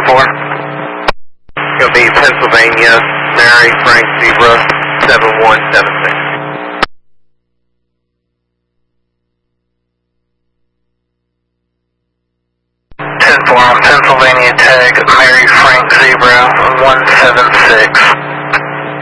10-4. It'll be Pennsylvania, Mary Frank Zebra, 7176. 10-4 on Pennsylvania tag, Mary Frank Zebra, 176.